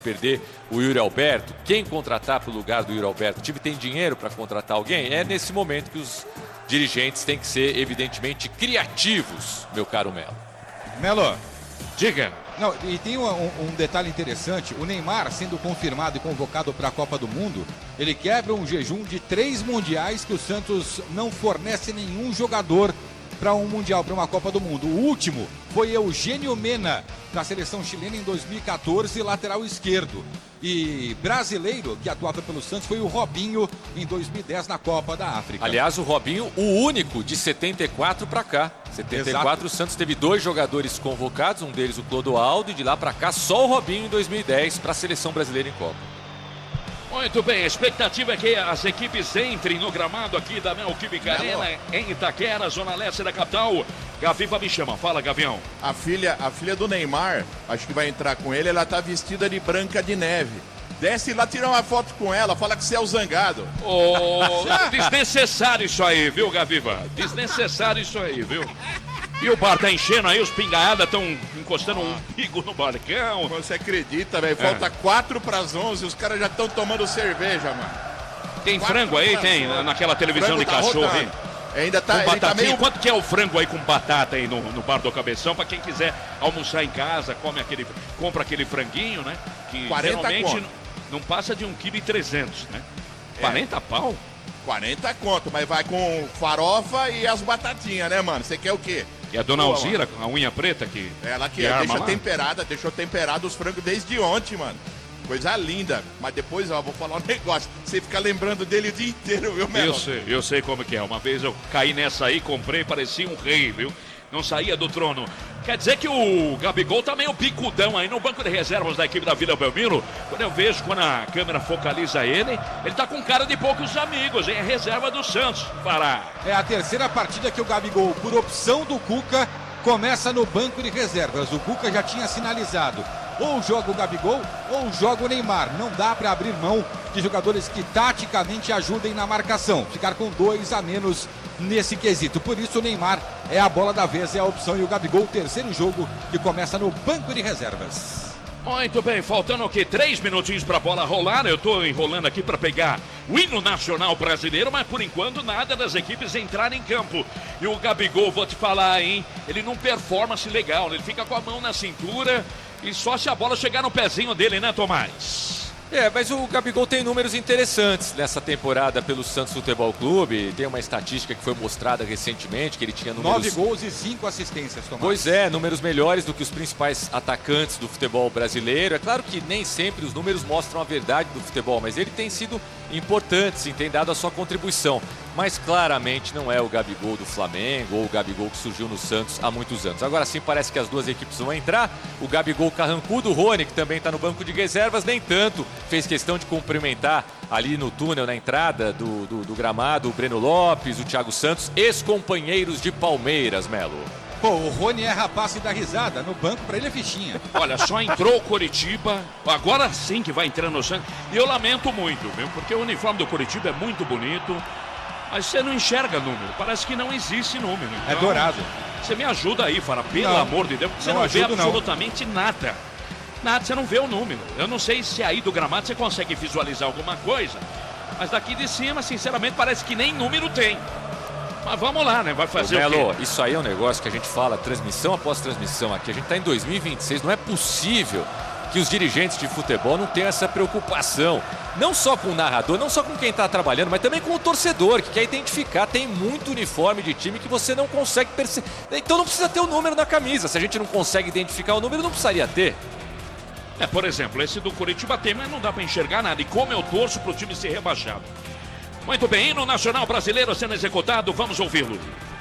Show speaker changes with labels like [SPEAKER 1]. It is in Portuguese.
[SPEAKER 1] perder o Yuri Alberto, quem contratar para o lugar do Yuri Alberto? O time tem dinheiro para contratar alguém? É nesse momento que os dirigentes têm que ser, evidentemente, criativos, meu caro Melo.
[SPEAKER 2] Melo,
[SPEAKER 3] diga.
[SPEAKER 2] Não, e tem um detalhe interessante, o Neymar sendo confirmado e convocado para a Copa do Mundo, ele quebra um jejum de 3 mundiais que o Santos não fornece nenhum jogador para um mundial, para uma Copa do Mundo. O último foi Eugênio Mena, da seleção chilena em 2014, lateral esquerdo. E brasileiro, que atuava pelo Santos, foi o Robinho em 2010 na Copa da África.
[SPEAKER 1] Aliás, o Robinho, o único de 74 para cá. 74, exato. O Santos teve 2 jogadores convocados, um deles o Clodoaldo, e de lá para cá só o Robinho em 2010 para a seleção brasileira em Copa.
[SPEAKER 3] Muito bem, a expectativa é que as equipes entrem no gramado aqui da Neoquímica Arena, em Itaquera, zona leste da capital. Gaviva me chama, fala, Gavião.
[SPEAKER 4] A filha do Neymar, acho que vai entrar com ele, ela tá vestida de Branca de Neve. Desce lá, tira uma foto com ela, fala que você é o zangado.
[SPEAKER 3] Desnecessário isso aí, viu, Gaviva? Desnecessário isso aí, viu? E o bar tá enchendo aí, os pingaiadas estão encostando um pico no balcão.
[SPEAKER 4] Você acredita, velho? Falta 4 para as 11, os caras já estão tomando cerveja, mano.
[SPEAKER 3] Tem frango aí? Tem naquela televisão de cachorro aí?
[SPEAKER 4] Ainda tá,
[SPEAKER 3] com batatinha.
[SPEAKER 4] Meio...
[SPEAKER 3] Quanto que é o frango aí com batata aí no bar do Cabeção? Pra quem quiser almoçar em casa, compra aquele franguinho, né? Que
[SPEAKER 4] 40
[SPEAKER 3] geralmente
[SPEAKER 4] conto.
[SPEAKER 3] Não passa de 1,3 kg, né? 40 pau?
[SPEAKER 4] 40 conto, mas vai com farofa e as batatinhas, né, mano? Você quer o quê?
[SPEAKER 3] E a dona Alzira, com a unha preta que...
[SPEAKER 4] Ela que deixou temperado os frangos desde ontem, mano. Coisa linda. Mas depois, ó, vou falar um negócio. Você fica lembrando dele o dia inteiro, viu, Melo?
[SPEAKER 3] Eu sei como que é. Uma vez eu caí nessa aí, comprei, parecia um rei, viu? Não saía do trono. Quer dizer que o Gabigol tá meio picudão aí no banco de reservas da equipe da Vila Belmiro. Quando a câmera focaliza ele tá com cara de poucos amigos, hein? É reserva do Santos. Pará.
[SPEAKER 2] É a terceira partida que o Gabigol, por opção do Cuca, começa no banco de reservas. O Cuca já tinha sinalizado. Ou joga o Gabigol ou joga o Neymar. Não dá para abrir mão de jogadores que taticamente ajudem na marcação. Ficar com 2 a menos nesse quesito. Por isso o Neymar é a bola da vez, é a opção. E o Gabigol, terceiro jogo que começa no banco de reservas.
[SPEAKER 3] Muito bem, faltando o quê? 3 minutinhos para a bola rolar. Eu estou enrolando aqui para pegar o hino nacional brasileiro, mas por enquanto nada das equipes entrarem em campo. E o Gabigol, vou te falar, hein? Ele não performance legal, ele fica com a mão na cintura e só se a bola chegar no pezinho dele, né, Tomás?
[SPEAKER 1] Mas o Gabigol tem números interessantes nessa temporada pelo Santos Futebol Clube. Tem uma estatística que foi mostrada recentemente, que ele tinha números...
[SPEAKER 2] 9 gols e 5 assistências, Tomás.
[SPEAKER 1] Pois é, números melhores do que os principais atacantes do futebol brasileiro. É claro que nem sempre os números mostram a verdade do futebol, mas ele tem sido importante, sim, tem dado a sua contribuição. Mas claramente não é o Gabigol do Flamengo ou o Gabigol que surgiu no Santos há muitos anos. Agora sim parece que as duas equipes vão entrar. O Gabigol carrancudo, o Rony, que também está no banco de reservas, nem tanto. Fez questão de cumprimentar ali no túnel, na entrada do gramado, o Breno Lopes, o Thiago Santos, ex-companheiros de Palmeiras, Melo.
[SPEAKER 2] Pô, o Rony é rapaz e dá risada. No banco, pra ele é fichinha.
[SPEAKER 3] Olha, só entrou o Coritiba. Agora sim que vai entrando no Santos. E eu lamento muito, viu? Porque o uniforme do Coritiba é muito bonito. Mas você não enxerga número. Parece que não existe número. Então,
[SPEAKER 2] é dourado.
[SPEAKER 3] Você me ajuda aí, Fara. Pelo amor de Deus. Você não vê absolutamente nada. Nada, você não vê o número. Eu não sei se aí do gramado você consegue visualizar alguma coisa. Mas daqui de cima, sinceramente, parece que nem número tem. Mas vamos lá, né? Vai fazer
[SPEAKER 1] Melo,
[SPEAKER 3] o quê?
[SPEAKER 1] Isso aí é um negócio que a gente fala transmissão após transmissão aqui. A gente está em 2026, não é possível que os dirigentes de futebol não tenham essa preocupação. Não só com o narrador, não só com quem está trabalhando, mas também com o torcedor, que quer identificar. Tem muito uniforme de time que você não consegue perceber. Então não precisa ter o número na camisa. Se a gente não consegue identificar o número, não precisaria ter.
[SPEAKER 3] Por exemplo, esse do Coritiba tem, mas não dá para enxergar nada. E como eu torço para o time ser rebaixado. Muito bem, hino nacional brasileiro sendo executado, vamos ouvi-lo.